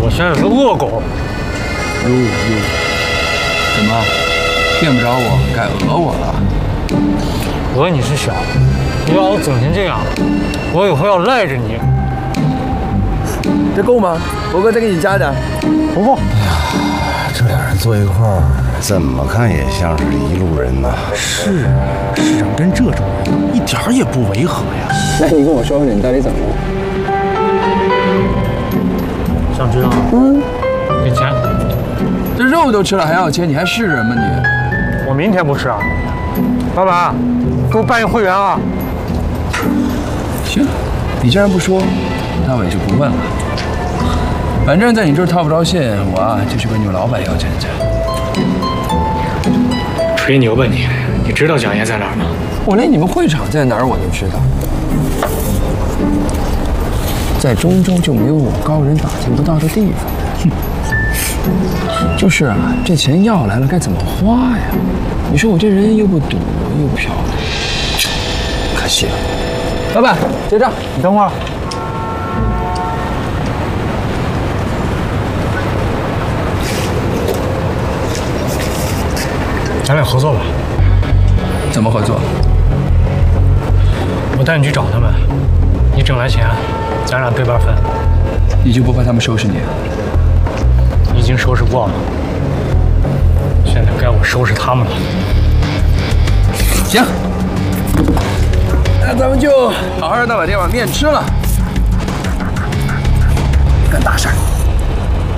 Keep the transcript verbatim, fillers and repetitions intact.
现在是恶狗。 哟哟，怎么骗不着我，该讹我了？ 讹你是小，你把我整成这样，我以后要赖着你。 这够吗？博哥再给你加点。 不够。 哎呀，这俩人坐一块儿，怎么看也像是一路人呐。 是啊，市长跟这种人一点儿也不违和呀。 那你跟我说说你到底怎么了？ 想知道吗？ 嗯。 给钱。 这肉都吃了还要钱，你还是人吗你？ 我明天不吃啊。老板，给我办一会员啊。 行，你既然不说，那我也就不问了。反正在你这儿套不着线，我啊就去跟你们老板要钱去。 吹牛吧你！你知道蒋爷在哪儿吗？ 我连你们会场在哪儿我都知道。在中州就没有我高人打听不到的地方。哼。就是啊，这钱要来了该怎么花呀？你说我这人又不赌又不漂亮，可惜了。老板，结账。 你等会儿。咱俩合作吧。 怎么合作？ 我带你去找他们，你挣来钱，咱俩对半分。 你就不怕他们收拾你？ 已经收拾过了，现在该我收拾他们了。 行，那咱们就好好的把这碗面吃了，干大事儿。